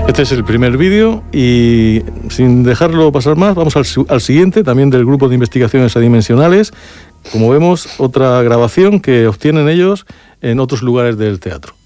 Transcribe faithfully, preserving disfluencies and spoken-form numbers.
Este es el primer vídeo y sin dejarlo pasar más, vamos al, al siguiente, también del grupo de investigaciones adimensionales. Como vemos, otra grabación que obtienen ellos en otros lugares del teatro.